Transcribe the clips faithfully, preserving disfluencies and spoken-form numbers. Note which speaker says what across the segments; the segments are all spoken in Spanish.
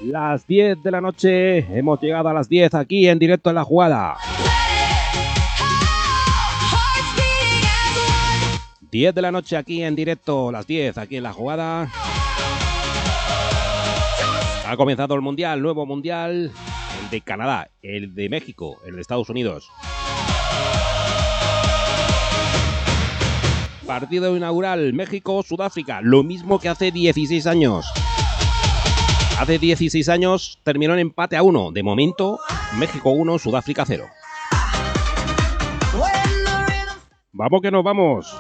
Speaker 1: Las diez de la noche, hemos llegado a las diez aquí en directo en La Jugada. diez de la noche aquí en directo, las diez aquí en La Jugada. Ha comenzado el Mundial, nuevo Mundial, el de Canadá, el de México, el de Estados Unidos. Partido inaugural, México-Sudáfrica, lo mismo que hace dieciséis años. Hace dieciséis años terminó en empate a uno. De momento, México uno, Sudáfrica cero. Vamos que nos vamos.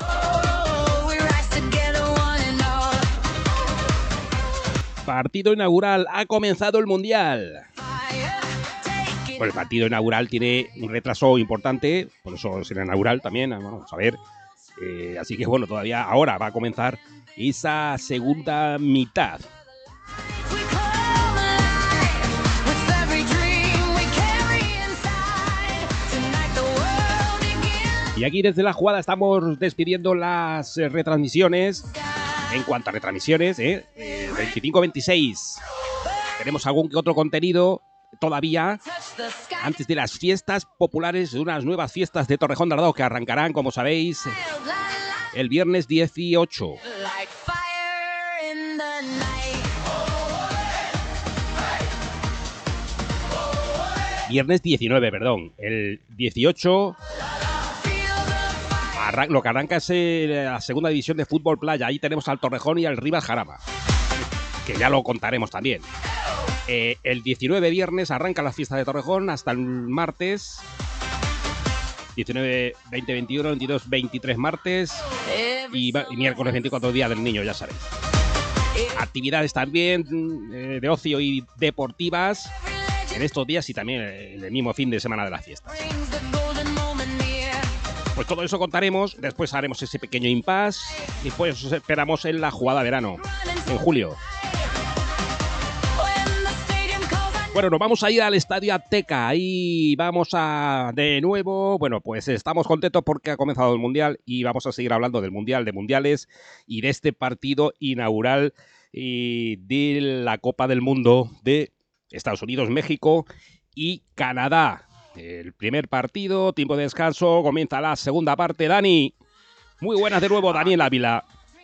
Speaker 1: Partido inaugural, ha comenzado el Mundial. Bueno, el partido inaugural tiene un retraso importante, por eso será inaugural también, vamos a ver. Eh, así que bueno, todavía ahora va a comenzar esa segunda mitad. Y aquí desde La Jugada estamos despidiendo las eh, retransmisiones. En cuanto a retransmisiones, ¿eh? eh, veinticinco veintiséis. Tenemos algún que otro contenido todavía antes de las fiestas populares, de unas nuevas fiestas de Torrejón de Ardoz que arrancarán, como sabéis, el viernes dieciocho. Viernes diecinueve, perdón. El dieciocho... Lo que arranca es la segunda división de fútbol playa. Ahí tenemos al Torrejón y al Rivas Jarama, que ya lo contaremos también. Eh, el diecinueve viernes arranca la fiesta de Torrejón hasta el martes. diecinueve, veinte, veintiuno, veintidós, veintitrés martes. Y, y miércoles veinticuatro, día del niño, ya sabéis. Actividades también eh, de ocio y deportivas en estos días y también en el mismo fin de semana de las fiestas. Pues todo eso contaremos, después haremos ese pequeño impasse y pues os esperamos en la Jugada verano, en julio. Bueno, nos vamos a ir al Estadio Azteca, ahí vamos a, de nuevo, bueno, pues estamos contentos porque ha comenzado el Mundial y vamos a seguir hablando del Mundial, de Mundiales y de este partido inaugural y de la Copa del Mundo de Estados Unidos, México y Canadá. El primer partido, tiempo de descanso, comienza la segunda parte. Dani, muy buenas de nuevo, Daniel Ávila.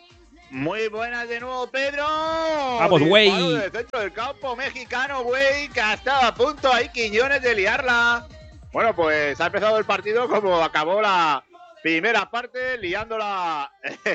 Speaker 2: Muy buenas de nuevo, Pedro.
Speaker 1: Vamos, güey.
Speaker 2: Del centro del campo mexicano, güey, que ha estado a punto ahí Quiñones de liarla. Bueno, pues ha empezado el partido como acabó la primera parte, liándola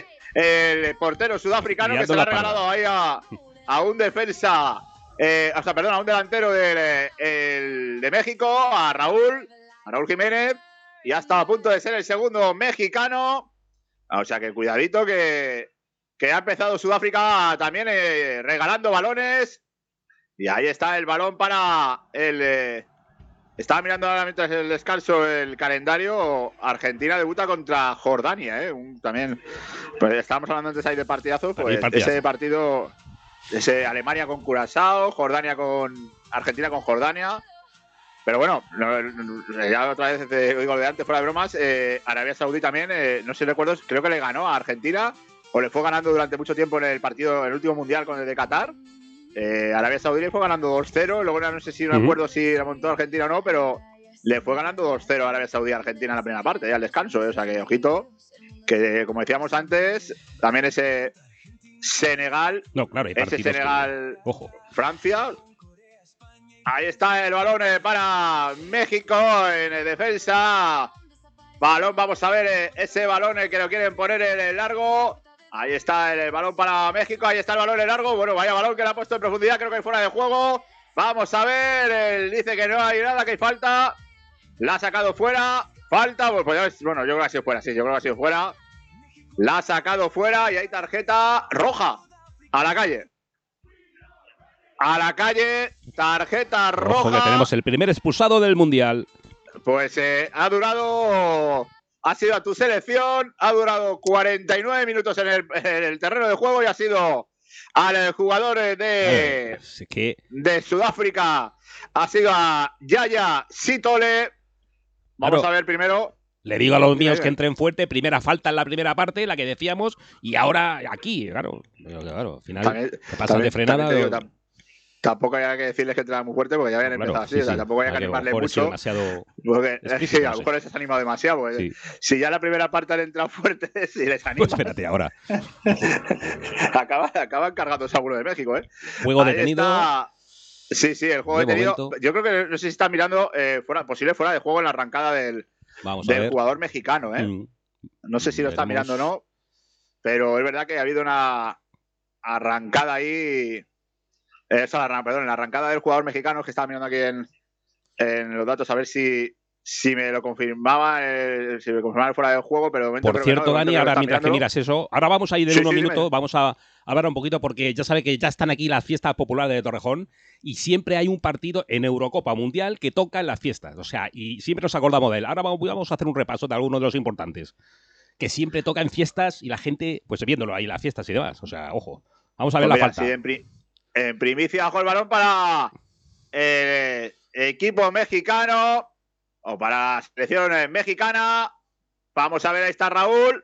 Speaker 2: el portero sudafricano liando que se la ha regalado ahí a, a un defensa. Eh, o sea, perdón, a un delantero de, el, de México, a Raúl, a Raúl Jiménez, y ha estado a punto de ser el segundo mexicano. O sea que cuidadito que, que ha empezado Sudáfrica también eh, regalando balones. Y ahí está el balón para el... Eh, estaba mirando ahora mientras el descanso el calendario. Argentina debuta contra Jordania, ¿eh? Un, también, pues estábamos hablando antes ahí de partidazos, pues partidazo. Ese partido... Ese Alemania con Curazao, Jordania con Argentina con Jordania. Pero bueno, ya otra vez te digo lo de antes, fuera de bromas, eh, Arabia Saudí también, eh, no sé si recuerdo, creo que le ganó a Argentina o le fue ganando durante mucho tiempo en el partido, en el último mundial con el de Qatar. Eh, Arabia Saudí le fue ganando dos cero, luego no sé si no uh-huh. recuerdo si remontó a Argentina o no, pero le fue ganando dos cero a Arabia Saudí a Argentina en la primera parte, ya al descanso, eh, o sea que ojito, que como decíamos antes, también ese... Senegal,
Speaker 1: no, claro,
Speaker 2: ese Senegal,
Speaker 1: que... Ojo.
Speaker 2: Francia. Ahí está el balón para México en defensa. Balón, vamos a ver ese balón que lo quieren poner en el largo. Ahí está el balón para México. Ahí está el balón en el largo. Bueno, vaya balón que le ha puesto en profundidad. Creo que hay fuera de juego. Vamos a ver. Él dice que no hay nada, que hay falta. La ha sacado fuera. Falta. Pues, bueno, yo creo que ha sido fuera. Sí, yo creo que ha sido fuera. La ha sacado fuera y hay tarjeta roja. A la calle. A la calle, tarjeta roja.
Speaker 1: Ojo que tenemos el primer expulsado del Mundial.
Speaker 2: Pues eh, ha durado... Ha sido a tu selección. Ha durado cuarenta y nueve minutos en el, en el terreno de juego y ha sido al jugador de,
Speaker 1: ver, que...
Speaker 2: de Sudáfrica. Ha sido a Yaya Sitole. Vamos claro. a ver primero...
Speaker 1: Le digo a los míos que entren fuerte, primera falta en la primera parte, la que decíamos, y ahora aquí, claro. Claro, al final,
Speaker 2: también,
Speaker 1: te pasas de frenada.
Speaker 2: También te, digo, tampoco había que decirles que entraba muy fuerte porque ya habían
Speaker 1: claro,
Speaker 2: empezado así.
Speaker 1: Sí,
Speaker 2: o sea,
Speaker 1: sí.
Speaker 2: tampoco había que animarles mucho.
Speaker 1: Demasiado
Speaker 2: porque sí, a
Speaker 1: no
Speaker 2: lo
Speaker 1: sé.
Speaker 2: mejor les has animado demasiado. Porque
Speaker 1: Sí.
Speaker 2: Si ya la primera parte han entrado fuertes y les animas.
Speaker 1: Pues espérate ahora.
Speaker 2: acaba, acaban cargando seguro de México, ¿eh?
Speaker 1: Juego
Speaker 2: Ahí
Speaker 1: detenido.
Speaker 2: Está... Sí, sí, el juego
Speaker 1: de
Speaker 2: detenido.
Speaker 1: momento.
Speaker 2: Yo creo que no sé si está mirando eh, fuera, posible fuera de juego en la arrancada del,
Speaker 1: Vamos
Speaker 2: del
Speaker 1: a ver.
Speaker 2: jugador mexicano, ¿eh?
Speaker 1: Mm.
Speaker 2: No sé si lo está
Speaker 1: Veremos.
Speaker 2: mirando o no, pero es verdad que ha habido una arrancada ahí. Eh, esa, la, perdón, la arrancada del jugador mexicano que estaba mirando aquí en, en los datos a ver si, si me lo confirmaba, eh, si me confirmaba fuera del juego, pero de momento
Speaker 1: Por
Speaker 2: creo
Speaker 1: cierto,
Speaker 2: que no,
Speaker 1: Dani, ahora mientras
Speaker 2: mirándolo.
Speaker 1: que miras eso, ahora vamos a ir en
Speaker 2: Sí,
Speaker 1: unos
Speaker 2: sí,
Speaker 1: minutos,
Speaker 2: dime.
Speaker 1: vamos a hablar un poquito porque ya sabe que ya están aquí las fiestas populares de Torrejón y siempre hay un partido en Eurocopa Mundial que toca en las fiestas, o sea, y siempre nos acordamos de él. Ahora vamos, vamos a hacer un repaso de algunos de los importantes, que siempre toca en fiestas y la gente, pues viéndolo ahí, las fiestas y demás, o sea, ojo, vamos a ver
Speaker 2: Pues
Speaker 1: la
Speaker 2: mira,
Speaker 1: falta.
Speaker 2: Sí, en, pri en primicia bajo el balón para el equipo mexicano o para la selección mexicana. Vamos a ver, ahí está Raúl.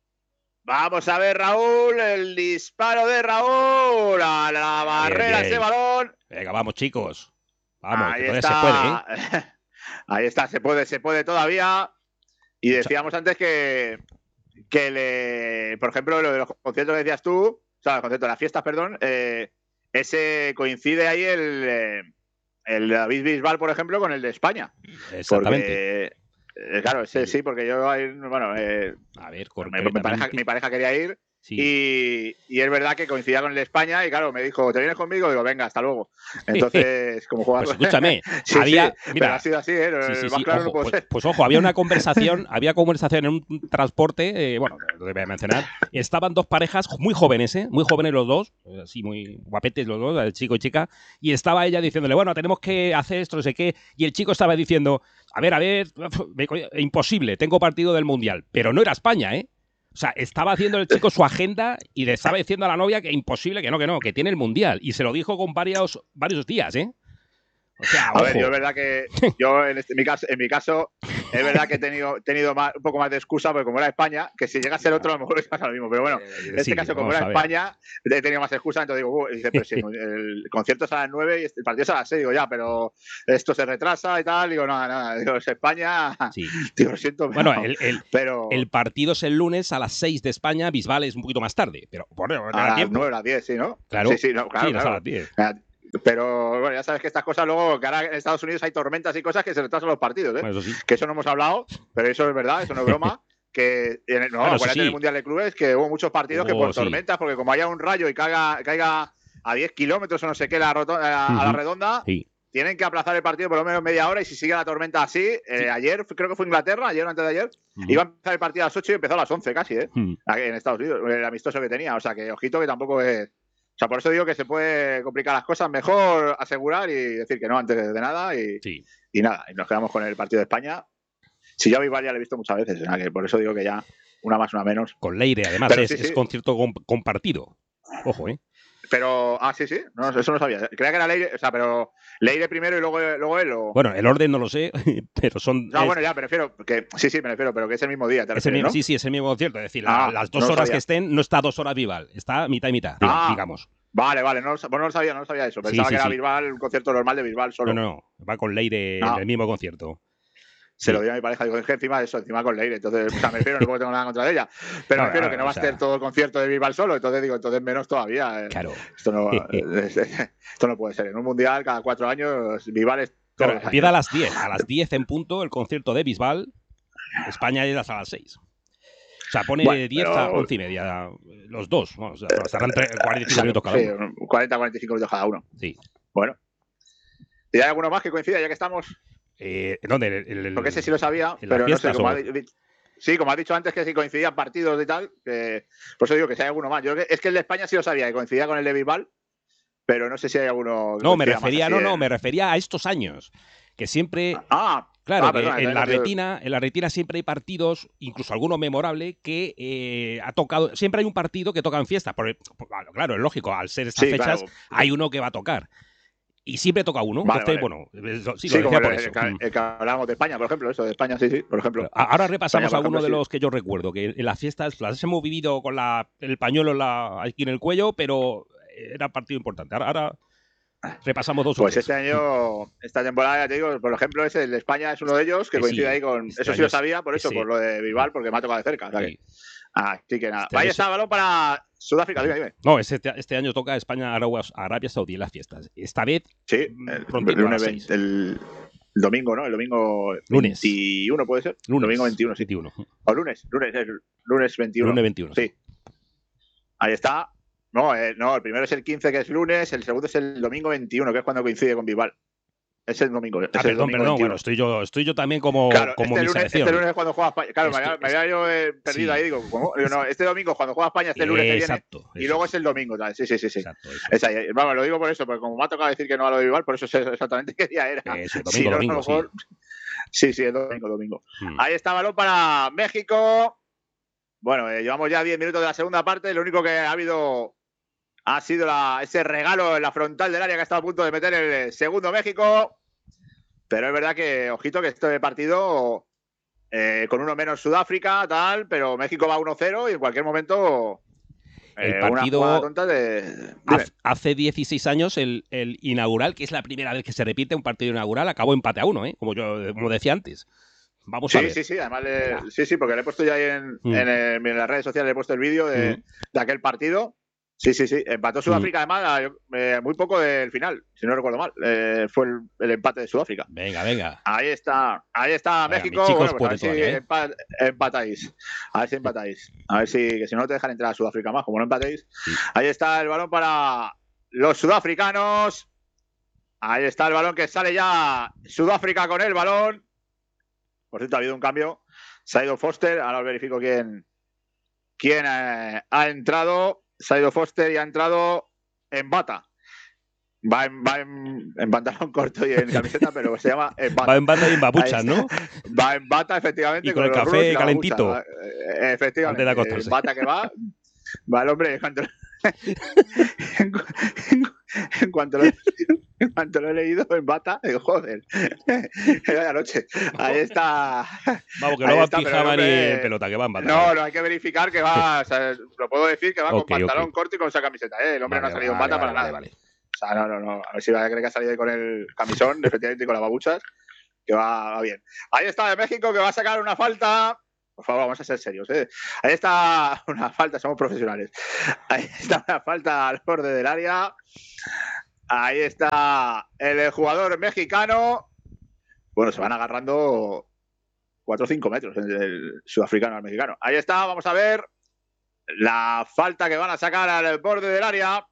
Speaker 2: Vamos a ver, Raúl, el disparo de Raúl a la barrera, bien, bien. Ese balón.
Speaker 1: Venga, vamos, chicos. Vamos,
Speaker 2: ahí
Speaker 1: que todavía
Speaker 2: está.
Speaker 1: se puede, ¿eh?
Speaker 2: Ahí está, se puede, se puede todavía. Y decíamos antes que, que le, por ejemplo, lo de los conciertos que decías tú, o sea, los conciertos de las fiestas, perdón, eh, ese coincide ahí el, el David Bisbal, por ejemplo, con el de España.
Speaker 1: Exactamente.
Speaker 2: Porque, eh, claro, ese sí, porque yo, bueno, eh,
Speaker 1: a ver,
Speaker 2: mi, mi, pareja, mi pareja quería ir. Sí. Y, y es verdad que coincidía con el de España y claro, me dijo, ¿te vienes conmigo? Digo, venga, hasta luego. Entonces, como jugar...
Speaker 1: Pues escúchame,
Speaker 2: sí,
Speaker 1: había...
Speaker 2: Sí,
Speaker 1: mira,
Speaker 2: pero ha sido así, ¿eh?
Speaker 1: Sí, sí,
Speaker 2: Más
Speaker 1: sí,
Speaker 2: claro
Speaker 1: ojo,
Speaker 2: no puedo
Speaker 1: pues,
Speaker 2: ser.
Speaker 1: pues ojo, había una conversación, había conversación en un transporte, eh, bueno, lo voy a mencionar, estaban dos parejas muy jóvenes, ¿eh? Muy jóvenes los dos, así muy guapetes los dos, el chico y chica, y estaba ella diciéndole, bueno, tenemos que hacer esto, no sé qué, y el chico estaba diciendo, a ver, a ver, imposible, tengo partido del Mundial, pero no era España, ¿eh? O sea, estaba haciendo el chico su agenda y le estaba diciendo a la novia que imposible, que no, que no, que tiene el Mundial. Y se lo dijo con varios, varios días, ¿eh? O sea,
Speaker 2: a
Speaker 1: ojo.
Speaker 2: ver, yo es verdad que yo en, este, en, mi caso, en mi caso es verdad que he tenido, tenido más, un poco más de excusa porque como era España, que si llega a ser otro a lo mejor es pasa lo mismo, pero bueno, en este sí, caso como era España he tenido más excusa, entonces digo, uh, y dice, pero si el concierto es a las nueve y el partido es a las seis, digo ya, pero esto se retrasa y tal, digo nada, nada, digo, es España, sí. Digo, lo siento, pero,
Speaker 1: bueno, el, el,
Speaker 2: pero
Speaker 1: el partido es el lunes a las seis de España, Bisbal es un poquito más tarde, pero bueno,
Speaker 2: a las nueve, a las diez, sí, ¿no?
Speaker 1: Claro,
Speaker 2: sí, sí, no, claro,
Speaker 1: sí,
Speaker 2: claro.
Speaker 1: a las diez.
Speaker 2: Pero bueno, ya sabes que estas cosas luego, que ahora en Estados Unidos hay tormentas y cosas que se retrasan los partidos, ¿eh?
Speaker 1: Bueno, eso sí.
Speaker 2: Que eso no hemos hablado, pero eso es verdad, eso no es broma. Que en el, no, bueno, acuérdate sí. del Mundial de Clubes que hubo muchos partidos oh, que por sí. tormentas, porque como haya un rayo y caiga, caiga a diez kilómetros o no sé qué la rotonda, a, uh-huh. a la redonda, sí. tienen que aplazar el partido por lo menos media hora y si sigue la tormenta así, eh, sí. ayer, creo que fue Inglaterra, ayer o antes de ayer, uh-huh. iba a empezar el partido a las ocho y empezó a las once casi, ¿eh? Uh-huh. En Estados Unidos, el amistoso que tenía. O sea, que ojito que tampoco es... O sea, por eso digo que se puede complicar las cosas, mejor asegurar y decir que no antes de nada y,
Speaker 1: sí.
Speaker 2: y nada, y nos quedamos con el partido de España. Si yo a Bisbal ya lo he visto muchas veces, o sea, que por eso digo que ya una más, una menos.
Speaker 1: Con Leire, además, Pero es, sí, sí. es concierto compartido. Ojo, ¿eh?
Speaker 2: Pero, ah, sí, sí, no, eso no sabía. Creía que era Leire, o sea, pero Leire primero y luego, luego él. O...
Speaker 1: Bueno, el orden no lo sé, pero son.
Speaker 2: No, es... bueno, ya, me refiero, que sí, sí, me refiero, pero que es el mismo día. ¿te refieres,
Speaker 1: mismo,
Speaker 2: ¿no?
Speaker 1: Sí, sí, es el mismo concierto. Es decir,
Speaker 2: ah,
Speaker 1: la, las dos
Speaker 2: no
Speaker 1: horas que estén, no está dos horas Bisbal, está mitad y mitad,
Speaker 2: ah,
Speaker 1: digamos.
Speaker 2: Vale, vale, no, bueno, no lo sabía, no lo sabía eso. Pensaba sí, sí, que era
Speaker 1: sí.
Speaker 2: Bisbal, un concierto normal de Bisbal solo.
Speaker 1: No, no, no, va con Leire no. en el mismo concierto.
Speaker 2: Se sí. lo dio a mi pareja, digo, es que encima de eso, encima con Leire, entonces, o sea, me refiero, no tengo nada contra de ella, pero no, me refiero no, que no va a ser todo el concierto de Bisbal solo, entonces digo, entonces menos todavía.
Speaker 1: Claro.
Speaker 2: Esto no, esto no puede ser. En un mundial, cada cuatro años, Bisbal es todo.
Speaker 1: Claro, empieza a las diez, a las diez en punto el concierto de Bisbal, España es a las seis. O sea, pone bueno, diez pero... a once y media, los dos, bueno, o sea, estarán cuarenta y cinco minutos cada uno.
Speaker 2: Sí, cuarenta a cuarenta y cinco minutos cada uno.
Speaker 1: Sí.
Speaker 2: Bueno. ¿Y hay alguno más que coincida ya que estamos?
Speaker 1: Eh, ¿Dónde? El, el,
Speaker 2: Porque ese sí lo sabía, pero no sé, como ha, sí, como has dicho antes que si coincidían partidos y tal, que, por eso digo que si hay alguno más. Yo creo que, es que el de España sí lo sabía, que coincidía con el de Bisbal, pero no sé si hay alguno...
Speaker 1: No, me refería, no, no, me refería a estos años, que siempre...
Speaker 2: Ah,
Speaker 1: Claro,
Speaker 2: ah,
Speaker 1: que
Speaker 2: perdón,
Speaker 1: en, la retina, en la retina siempre hay partidos, incluso alguno memorable, que eh, ha tocado. Siempre hay un partido que toca en fiesta. Porque, claro, es lógico, al ser estas
Speaker 2: sí,
Speaker 1: fechas,
Speaker 2: claro.
Speaker 1: hay uno que va a tocar. Y siempre toca uno.
Speaker 2: Vale,
Speaker 1: Entonces,
Speaker 2: vale.
Speaker 1: bueno, sí,
Speaker 2: sí
Speaker 1: lo
Speaker 2: como
Speaker 1: decía
Speaker 2: el,
Speaker 1: por eso.
Speaker 2: El, el, el que hablábamos de España, por ejemplo, eso, de España, sí, sí, por ejemplo.
Speaker 1: Ahora repasamos
Speaker 2: España,
Speaker 1: algunos
Speaker 2: ejemplo,
Speaker 1: de
Speaker 2: sí.
Speaker 1: los que yo recuerdo, que en las fiestas las hemos vivido con la, el pañuelo en la, aquí en el cuello, pero era partido importante. Ahora, ahora repasamos dos.
Speaker 2: Pues este año, esta temporada, ya te digo, por ejemplo, es el de España es uno de ellos, que
Speaker 1: sí,
Speaker 2: coincide ahí con.
Speaker 1: Este
Speaker 2: Eso sí lo sabía, por eso,
Speaker 1: sí.
Speaker 2: por lo de Bilbao, porque me ha tocado de cerca. O sea
Speaker 1: sí.
Speaker 2: que, así que nada.
Speaker 1: Este
Speaker 2: Ahí
Speaker 1: año
Speaker 2: está
Speaker 1: se...
Speaker 2: el balón para Sudáfrica, dime, dime.
Speaker 1: No, este, este año toca España, Arabia, Arabia Saudí en las fiestas. Esta vez.
Speaker 2: Sí, el,
Speaker 1: prontito,
Speaker 2: lunes veinte, el, el domingo, ¿no? El domingo
Speaker 1: lunes.
Speaker 2: veintiuno, ¿puede ser?
Speaker 1: Lunes.
Speaker 2: Domingo veintiuno, sí.
Speaker 1: veintiuno.
Speaker 2: O lunes, lunes, es lunes veintiuno.
Speaker 1: Lunes veintiuno.
Speaker 2: Sí. Ahí está. No, eh, no, el primero es el quince, que es lunes, el segundo es el domingo veintiuno, que es cuando coincide con Bilbao. Es el domingo. Es
Speaker 1: ah,
Speaker 2: el
Speaker 1: perdón,
Speaker 2: domingo
Speaker 1: perdón.
Speaker 2: veintiuno.
Speaker 1: Bueno, estoy yo, estoy yo también como,
Speaker 2: claro,
Speaker 1: como
Speaker 2: este
Speaker 1: mi
Speaker 2: lunes,
Speaker 1: selección.
Speaker 2: Este lunes es cuando juega España. Claro,
Speaker 1: Esto,
Speaker 2: me, me había yo eh, perdido
Speaker 1: sí.
Speaker 2: ahí. Digo, ¿cómo? Digo, no, este domingo cuando juega España, este lunes que viene.
Speaker 1: Exacto.
Speaker 2: Y luego es el domingo. ¿Sabes? Sí, sí, sí. sí.
Speaker 1: Exacto.
Speaker 2: Es ahí. Vamos, lo digo por eso, porque como me ha tocado decir que no a lo de Bilbao, por eso sé exactamente qué día era.
Speaker 1: Es el domingo,
Speaker 2: si no,
Speaker 1: domingo,
Speaker 2: a lo mejor...
Speaker 1: sí.
Speaker 2: Sí, sí, el domingo, domingo.
Speaker 1: Hmm.
Speaker 2: Ahí está balón para México. Bueno, eh, llevamos ya diez minutos de la segunda parte. Lo único que ha habido ha sido la, ese regalo en la frontal del área que ha estado a punto de meter el segundo México. Pero es verdad que, ojito, que este partido eh, con uno menos Sudáfrica, tal, pero México va uno cero y en cualquier momento
Speaker 1: el
Speaker 2: eh,
Speaker 1: partido
Speaker 2: una tonta de...
Speaker 1: hace, hace dieciséis años el, el inaugural, que es la primera vez que se repite un partido inaugural, acabó empate a uno, ¿eh? como yo como decía antes. Vamos
Speaker 2: sí,
Speaker 1: a ver.
Speaker 2: Sí, sí, además le, sí, sí, porque le he puesto ya ahí en,
Speaker 1: mm.
Speaker 2: en, el, en las redes sociales, le he puesto el vídeo de,
Speaker 1: mm.
Speaker 2: de aquel partido. Sí, sí, sí. Empató Sudáfrica, mm. además, eh, muy poco del final, si no recuerdo mal. Eh, fue el, el empate de Sudáfrica.
Speaker 1: Venga, venga.
Speaker 2: Ahí está, ahí está
Speaker 1: venga,
Speaker 2: México.
Speaker 1: Chicos,
Speaker 2: bueno, pues a ver
Speaker 1: todavía,
Speaker 2: si
Speaker 1: ¿eh?
Speaker 2: empat, empatáis. A ver si empatáis. A ver si, que si no te dejan entrar a Sudáfrica más, como no empatéis. Sí. Ahí está el balón para los sudafricanos. Ahí está el balón que sale ya Sudáfrica con el balón. Por cierto, ha habido un cambio. Se ha ido Foster. Ahora os verifico quién, quién eh, ha entrado. Se ha ido Foster y ha entrado en bata. Va en, va en, en pantalón corto y en camiseta, pero se llama en bata.
Speaker 1: Va en bata y en babuchas, ¿no?
Speaker 2: Va en bata, efectivamente.
Speaker 1: Y con, con el café calentito.
Speaker 2: Babucha, efectivamente.
Speaker 1: Antes de acostarse.
Speaker 2: En bata que va. Va el hombre. Cuando, en, en, cuanto lo, en cuanto lo he leído en bata, digo, joder. Era de noche. Ahí está.
Speaker 1: Vamos, que no va en pijama ni en pelota, que va en bata.
Speaker 2: No, ¿vale? No, hay que verificar que va. O sea, lo puedo decir que va okay, con pantalón okay. corto y con esa camiseta. ¿eh? El hombre vale, no ha salido vale, en bata vale, para vale, nada. Vale. O sea, no, no, no. A ver si va a creer que ha salido con el camisón, efectivamente, y con las babuchas, que va, va bien. Ahí está de México, que va a sacar una falta. Por favor, vamos a ser serios, ¿eh? Ahí está una falta, somos profesionales. Ahí está una falta al borde del área. Ahí está el jugador mexicano. Bueno, se van agarrando cuatro o cinco metros el sudafricano al mexicano. Ahí está, vamos a ver la falta que van a sacar al borde del área.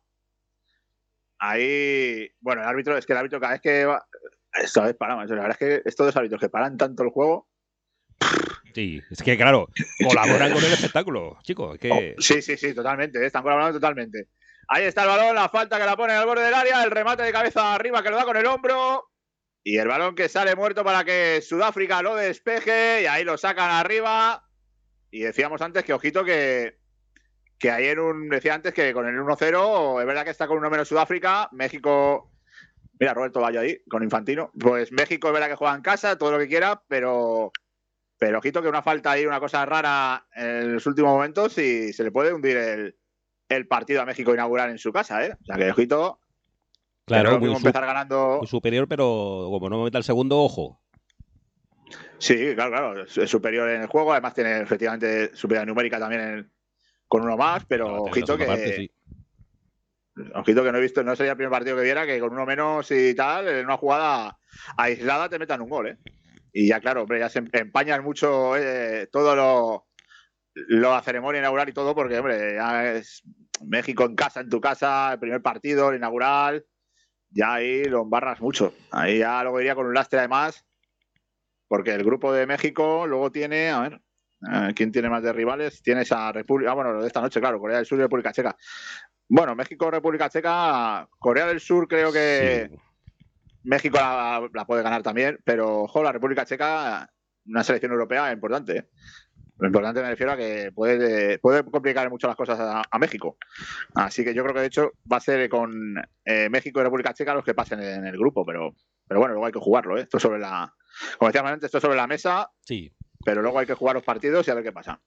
Speaker 2: Ahí, bueno, el árbitro, es que el árbitro cada vez que va, esta vez paramos, la verdad es que estos dos árbitros que paran tanto el juego.
Speaker 1: Sí, es que claro, colaboran con el espectáculo, chicos. Es que...
Speaker 2: oh, sí, sí, sí, totalmente, están colaborando totalmente. Ahí está el balón, la falta que la pone al borde del área, el remate de cabeza arriba que lo da con el hombro. Y el balón que sale muerto para que Sudáfrica lo despeje. Y ahí lo sacan arriba. Y decíamos antes que, ojito, que, que ahí en un. Decía antes que con el uno cero, es verdad que está con uno menos Sudáfrica. México. Mira, Roberto Bayo ahí, con Infantino. Pues México es verdad que juega en casa, todo lo que quiera, pero. Pero ojito que una falta ahí, una cosa rara en los últimos momentos y se le puede hundir el, el partido a México inaugural en su casa, ¿eh? O sea que, ojito.
Speaker 1: Claro, muy,
Speaker 2: empezar ganando...
Speaker 1: muy superior, pero como no me meta el segundo, ojo.
Speaker 2: Sí, claro, claro. Es superior en el juego. Además tiene efectivamente superioridad numérica también en, con uno más, pero no, ojito que... Parte, sí. Ojito que no he visto, no sería el primer partido que viera que con uno menos y tal, en una jugada aislada te metan un gol, ¿eh? Y ya, claro, hombre, ya se empañan mucho eh, todo lo, lo la ceremonia inaugural y todo, porque, hombre, ya es México en casa, en tu casa, el primer partido, el inaugural... Ya ahí lo embarras mucho. Ahí ya luego iría con un lastre además, porque el grupo de México luego tiene, a ver, ¿quién tiene más de rivales? Tiene esa República, ah, bueno, lo de esta noche, claro, Corea del Sur y República Checa. Bueno, México, República Checa, Corea del Sur creo que sí. México la, la puede ganar también, pero ojo, la República Checa, una selección europea importante, ¿eh? Lo importante me refiero a que puede, puede complicar mucho las cosas a, a México. Así que yo creo que de hecho va a ser con eh, México y República Checa los que pasen en el grupo, pero, pero bueno, luego hay que jugarlo, ¿eh? Esto sobre la, como decíamos antes, esto sobre la mesa,
Speaker 1: sí.
Speaker 2: Pero luego hay que jugar los partidos y a ver qué pasa.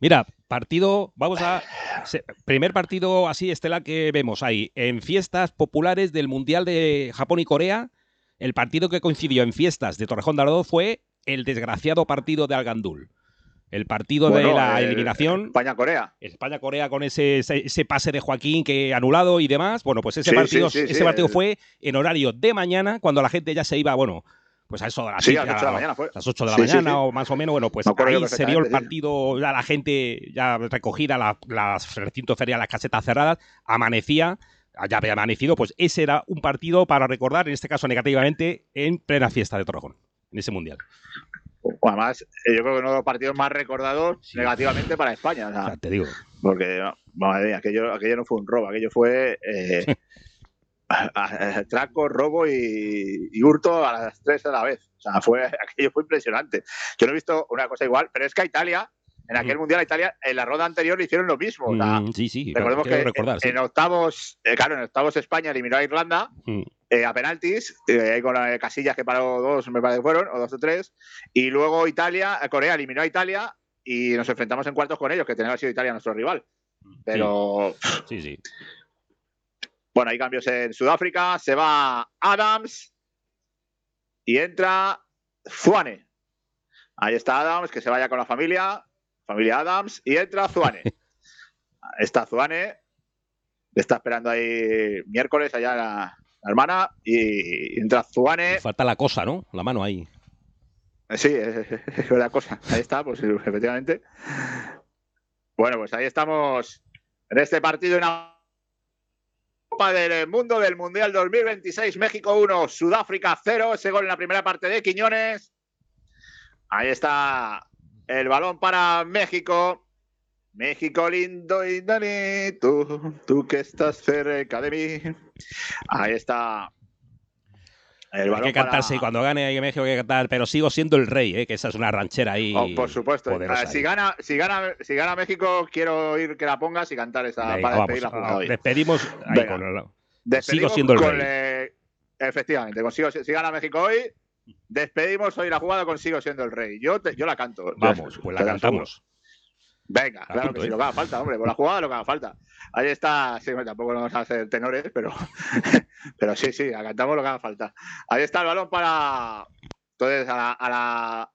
Speaker 1: Mira, partido, vamos a... Primer partido así estelar que vemos ahí, en fiestas populares del Mundial de Japón y Corea, el partido que coincidió en fiestas de Torrejón de Ardoz fue el desgraciado partido de Al-Gandul. El partido bueno, de la eh, eliminación.
Speaker 2: España-Corea.
Speaker 1: España-Corea con ese, ese, ese pase de Joaquín que anulado y demás. Bueno, pues ese sí, partido, sí, sí, ese sí, partido el... fue en horario de mañana, cuando la gente ya se iba, bueno, pues a eso de las,
Speaker 2: sí, a las ocho de la mañana fue.
Speaker 1: Las ocho de la sí, mañana sí, sí. o más o menos, bueno, pues ahí se vio el partido, ya la gente ya recogida, la, las recintos feriales, las casetas cerradas, amanecía, ya había amanecido, pues ese era un partido para recordar, en este caso negativamente, en plena fiesta de Torrejón, en ese Mundial.
Speaker 2: Además, yo creo que uno de los partidos más recordados sí. negativamente para España. O sea,
Speaker 1: ya te digo.
Speaker 2: Porque, madre mía, aquello, aquello no fue un robo, aquello fue eh, atraco, robo y, y hurto a las tres a la vez. O sea, fue, aquello fue impresionante. Yo no he visto una cosa igual, pero es que a Italia, en aquel mm. Mundial a Italia, en la ronda anterior le hicieron lo mismo. O sea,
Speaker 1: mm, sí, sí.
Speaker 2: Recordemos que
Speaker 1: recordar,
Speaker 2: en,
Speaker 1: sí.
Speaker 2: en octavos, eh, claro, en octavos España eliminó a Irlanda. Mm. Eh, a penaltis, eh, ahí con eh, Casillas que paró dos, me parece que fueron, o dos o tres, y luego Italia, eh, Corea eliminó a Italia y nos enfrentamos en cuartos con ellos, que tenía sido Italia nuestro rival. Pero.
Speaker 1: Sí, sí. sí.
Speaker 2: Bueno, hay cambios en Sudáfrica, se va Adams y entra Zwane. Ahí está Adams, que se vaya con la familia, familia Adams, y entra Zwane. Está Zwane, está esperando ahí miércoles allá la. La hermana y entra Zwane.
Speaker 1: Falta la cosa, ¿no? La mano ahí.
Speaker 2: Sí, es la cosa. Ahí está, pues efectivamente. Bueno, pues ahí estamos en este partido en la Copa del Mundo del Mundial dos mil veintiséis. México uno, Sudáfrica cero. Ese gol en la primera parte de Quiñones. Ahí está el balón para México. México lindo y bonito, tú que estás cerca de mí. Ahí está el balón.
Speaker 1: Hay que cantarse
Speaker 2: para...
Speaker 1: cuando gane hay México, hay que cantar, pero sigo siendo el rey, ¿eh? Que esa es una ranchera ahí.
Speaker 2: Oh, por supuesto. Uh, si, gana, si, gana, si gana México, quiero oír que la pongas y cantar esa.
Speaker 1: Venga,
Speaker 2: para despedir
Speaker 1: vamos,
Speaker 2: la jugada hoy.
Speaker 1: Despedimos ahí
Speaker 2: Venga.
Speaker 1: con el...
Speaker 2: Despedimos
Speaker 1: sigo siendo el
Speaker 2: con
Speaker 1: rey.
Speaker 2: Le... Efectivamente, consigo, si gana México hoy, despedimos hoy la jugada, consigo siendo el rey. Yo, te, yo la canto.
Speaker 1: Vamos, pues la cantamos.
Speaker 2: Venga, la claro punto, que sí, ¿eh? Lo que haga falta, hombre, por la jugada lo que haga falta. Ahí está, sí, tampoco nos vamos a hacer tenores, pero, pero sí, sí, cantamos lo que haga falta. Ahí está el balón para entonces a la, a la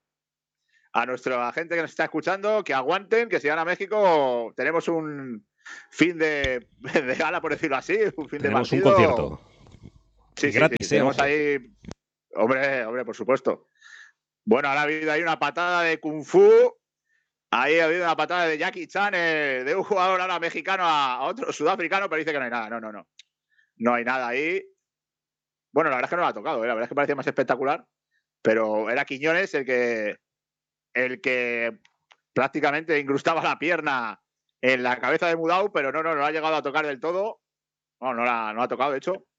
Speaker 2: a nuestra gente que nos está escuchando, que aguanten, que si gana México tenemos un fin de, de gala, por decirlo así, un fin
Speaker 1: tenemos
Speaker 2: de partido.
Speaker 1: Un concierto.
Speaker 2: Sí,
Speaker 1: gratis,
Speaker 2: sí, sí, tenemos ahí, hombre, hombre, por supuesto. Bueno, ahora ha habido ahí una patada de Kung Fu. Ahí ha habido una patada de Jackie Chan, eh, de un jugador ahora mexicano a, a otro sudafricano, pero dice que no hay nada. No, no, no. No hay nada ahí. Bueno, la verdad es que no lo ha tocado, ¿eh? La verdad es que parecía más espectacular, pero era Quiñones el que, el que prácticamente incrustaba la pierna en la cabeza de Mudau, pero no, no, no ha llegado a tocar del todo. No, no la, no ha tocado, de hecho.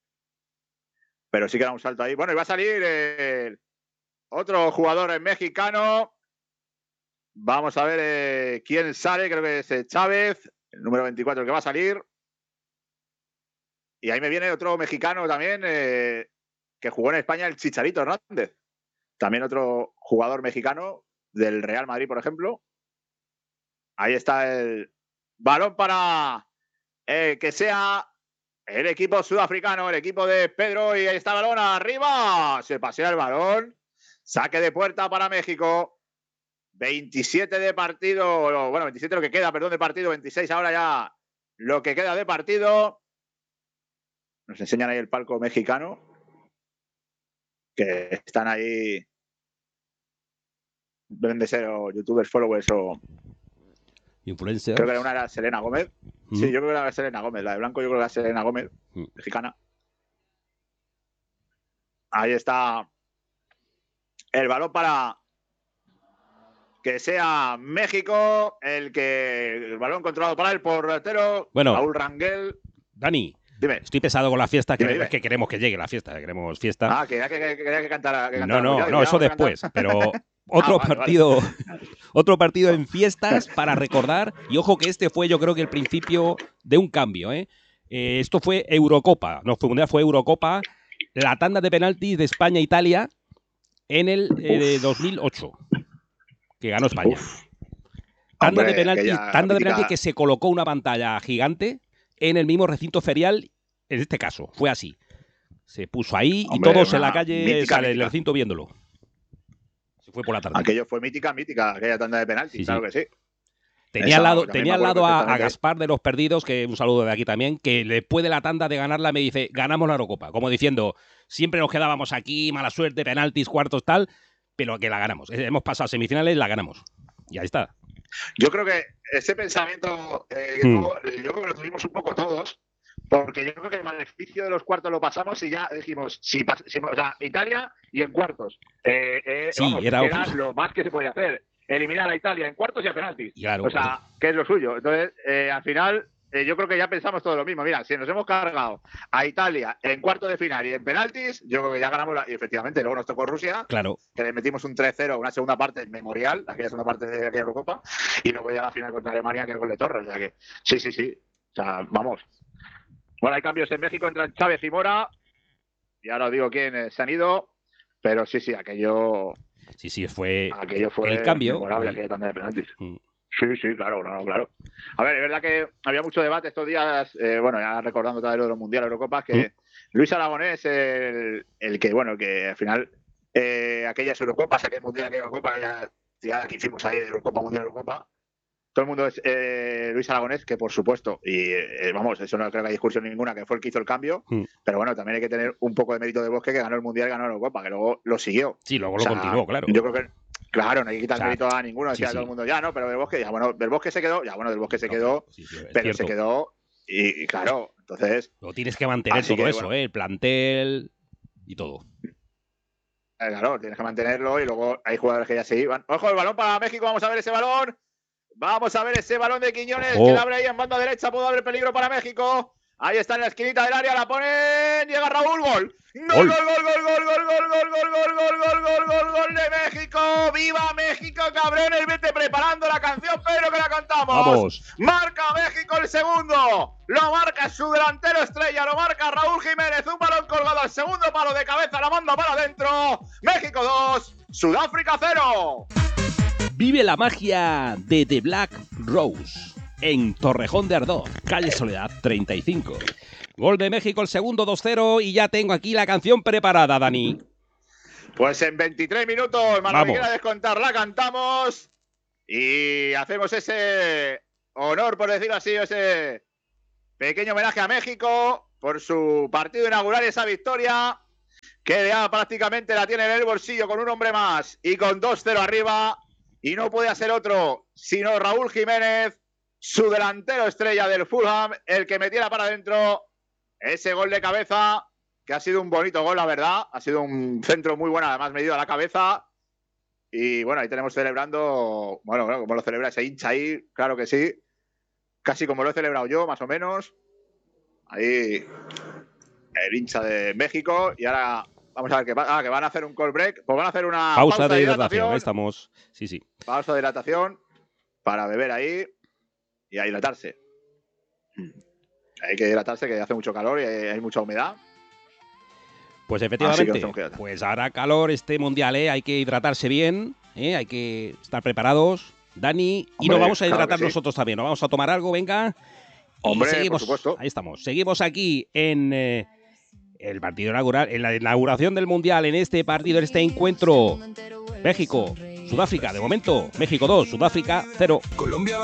Speaker 2: Pero sí que da un salto ahí. Bueno, y va a salir eh, otro jugador mexicano. Vamos a ver eh, quién sale, creo que es eh, Chávez, el número veinticuatro el que va a salir. Y ahí me viene otro mexicano también, eh, que jugó en España, el Chicharito Hernández. También otro jugador mexicano del Real Madrid, por ejemplo. Ahí está el balón para eh, que sea el equipo sudafricano, el equipo de Pedro. Y ahí está el balón arriba. Se pasea el balón. Saque de puerta para México. veintisiete de partido, bueno, veintisiete lo que queda, perdón, de partido, veintiséis ahora ya lo que queda de partido. Nos enseñan ahí el palco mexicano, que están ahí, deben de ser o youtubers, followers o
Speaker 1: influencers.
Speaker 2: Creo que era una era Selena Gómez. Mm. Sí, yo creo que era Selena Gómez, la de blanco yo creo que era Selena Gómez, mm. mexicana. Ahí está el balón para que sea México, el que el balón controlado para el portero,
Speaker 1: bueno,
Speaker 2: Raúl Rangel.
Speaker 1: Dani,
Speaker 2: dime.
Speaker 1: Estoy pesado con la fiesta, que,
Speaker 2: dime, dime.
Speaker 1: Es que queremos que llegue la fiesta, queremos fiesta.
Speaker 2: Ah, que quería que, que, que cantara. Que
Speaker 1: no, no, no, eso después, pero otro
Speaker 2: ah, vale,
Speaker 1: partido,
Speaker 2: vale.
Speaker 1: otro partido en fiestas para recordar, y ojo que este fue yo creo que el principio de un cambio, ¿eh? Eh, esto fue Eurocopa, no fue Mundial, fue Eurocopa, la tanda de penaltis de España-Italia en el eh, dos mil ocho. Que ganó España. Uf. tanda
Speaker 2: Hombre,
Speaker 1: de penaltis,
Speaker 2: aquella
Speaker 1: tanda de
Speaker 2: mítica-
Speaker 1: penaltis que se colocó una pantalla gigante en el mismo recinto ferial, en este caso, fue así. Se puso ahí y
Speaker 2: Hombre,
Speaker 1: todos en
Speaker 2: una
Speaker 1: la calle,
Speaker 2: mítica,
Speaker 1: sale, en el
Speaker 2: mítica.
Speaker 1: recinto viéndolo. Se fue por la tarde.
Speaker 2: Aquello fue mítica, mítica, aquella tanda de penaltis,
Speaker 1: Sí,
Speaker 2: claro
Speaker 1: sí.
Speaker 2: que sí.
Speaker 1: Tenía
Speaker 2: Esa,
Speaker 1: al lado,
Speaker 2: también
Speaker 1: tenía
Speaker 2: me
Speaker 1: al
Speaker 2: acuerdo
Speaker 1: lado a, a
Speaker 2: perfectamente.
Speaker 1: Gaspar de los Perdidos, que un saludo de aquí también, que después de la tanda de ganarla me dice, ganamos la Eurocopa. Como diciendo, siempre nos quedábamos aquí, mala suerte, penaltis, cuartos, tal, pero que la ganamos. Hemos pasado semifinales, la ganamos. Y ahí está.
Speaker 2: Yo creo que ese pensamiento, eh,
Speaker 1: Hmm.
Speaker 2: yo, yo creo que lo tuvimos un poco todos, porque yo creo que el beneficio de los cuartos lo pasamos y ya dijimos, si, pas- si- o sea, Italia y en cuartos. Eh, eh,
Speaker 1: Sí,
Speaker 2: vamos,
Speaker 1: era-
Speaker 2: era lo más que se podía hacer. Eliminar a Italia en cuartos y a penaltis.
Speaker 1: Claro,
Speaker 2: o sea, que es lo suyo. Entonces, eh, al final, eh, yo creo que ya pensamos todo lo mismo. Mira, si nos hemos cargado a Italia en cuartos de final y en penaltis, yo creo que ya ganamos. La... Y efectivamente, luego nos tocó Rusia,
Speaker 1: claro.
Speaker 2: que le metimos un tres cero, una segunda parte memorial, aquella segunda parte de aquella Eurocopa, y luego ya la final contra Alemania, que es gol de Torres. O sea que, sí, sí, sí. O sea, vamos. Bueno, hay cambios en México, entran Chávez y Mora, y ahora os digo quién se han ido, pero sí, sí, aquello,
Speaker 1: Sí, sí, fue
Speaker 2: aquello fue
Speaker 1: el cambio.
Speaker 2: memorable,
Speaker 1: el...
Speaker 2: aquella tanda de penaltis.
Speaker 1: Mm.
Speaker 2: Sí, sí, claro, claro, claro. A ver, es verdad que había mucho debate estos días, eh, bueno, ya recordando todo lo de los mundiales, Eurocopas, que
Speaker 1: ¿Mm?
Speaker 2: Luis Aragonés, el, el que, bueno, que al final eh, aquellas Eurocopas, aquel mundial, aquella Eurocopa, ya, ya que hicimos ahí de Eurocopa, Mundial, Eurocopa, todo el mundo es eh, Luis Aragonés, que por supuesto, y eh, vamos, eso no creo que haya discusión ninguna, que fue el que hizo el cambio,
Speaker 1: Mm.
Speaker 2: pero bueno, también hay que tener un poco de mérito de Bosque, que ganó el mundial y ganó la Eurocopa, que luego lo siguió.
Speaker 1: Sí, luego
Speaker 2: O
Speaker 1: lo
Speaker 2: sea,
Speaker 1: continuó, claro.
Speaker 2: Yo creo que claro, no hay que quitar
Speaker 1: O sea,
Speaker 2: mérito a ninguno, decía
Speaker 1: sí, sí.
Speaker 2: todo el mundo, ya, no, pero del Bosque, ya, bueno, del Bosque se quedó, ya, bueno, del Bosque se
Speaker 1: No,
Speaker 2: quedó,
Speaker 1: sí, sí, es
Speaker 2: pero
Speaker 1: cierto.
Speaker 2: se quedó, y, y claro, entonces,
Speaker 1: Lo tienes que mantener
Speaker 2: Así
Speaker 1: todo
Speaker 2: que,
Speaker 1: eso,
Speaker 2: bueno.
Speaker 1: ¿eh? El plantel y todo.
Speaker 2: eh, claro, tienes que mantenerlo, y luego hay jugadores que ya se iban. Ojo, el balón para México, vamos a ver ese balón, vamos a ver ese balón de Quiñones,
Speaker 1: Oh.
Speaker 2: que la abre ahí en banda derecha, puede haber peligro para México. Ahí está en la esquinita del área, la ponen, llega Raúl, gol. Gol,
Speaker 1: Gol.
Speaker 2: gol, gol, gol, gol, gol, gol, gol, gol, gol, gol, gol, gol, gol, gol de México. ¡Viva México, cabrones! Vete preparando la canción, pero que la cantamos.
Speaker 1: Vamos.
Speaker 2: Marca México el segundo. Lo marca su delantero estrella, lo marca Raúl Jiménez. Un balón colgado al segundo palo de cabeza, la manda para adentro. México dos, Sudáfrica cero.
Speaker 1: Vive la magia de The Black Rose en Torrejón de Ardoz, calle Soledad treinta y cinco. Gol de México, el segundo, dos cero, y ya tengo aquí la canción preparada, Dani.
Speaker 2: Pues en veintitrés minutos, más lo que quiera descontar, la cantamos y hacemos ese honor, por decirlo así, ese pequeño homenaje a México por su partido inaugural y esa victoria que ya prácticamente la tiene en el bolsillo con un hombre más y con dos cero arriba, y no puede ser otro sino Raúl Jiménez, su delantero estrella del Fulham, el que metiera para adentro ese gol de cabeza, que ha sido un bonito gol, la verdad. Ha sido un centro muy bueno, además medido a la cabeza. Y bueno, ahí tenemos celebrando, bueno, bueno, como lo celebra ese hincha ahí, claro que sí. Casi como lo he celebrado yo, más o menos. Ahí el hincha de México. Y ahora vamos a ver qué pasa. Ah, que van a hacer un call break. Pues van a hacer una
Speaker 1: pausa,
Speaker 2: pausa
Speaker 1: de,
Speaker 2: de
Speaker 1: hidratación.
Speaker 2: hidratación.
Speaker 1: Ahí estamos. Sí, sí.
Speaker 2: Pausa de hidratación para beber ahí y a hidratarse. Hay que hidratarse, que hace mucho calor y hay mucha humedad.
Speaker 1: Pues efectivamente,
Speaker 2: que
Speaker 1: pues hará calor este mundial, ¿eh? Hay que hidratarse bien, ¿eh? Hay que estar preparados, Dani, y
Speaker 2: Hombre,
Speaker 1: nos vamos a
Speaker 2: claro
Speaker 1: hidratar
Speaker 2: que sí.
Speaker 1: nosotros también. Nos vamos a tomar algo, venga. Y
Speaker 2: Hombre,
Speaker 1: seguimos,
Speaker 2: por supuesto.
Speaker 1: Ahí estamos. Seguimos aquí en eh, el partido inaugural, en la inauguración del mundial, en este partido, en este encuentro. México, Sudáfrica, de momento, México dos, Sudáfrica cero.
Speaker 3: Colombia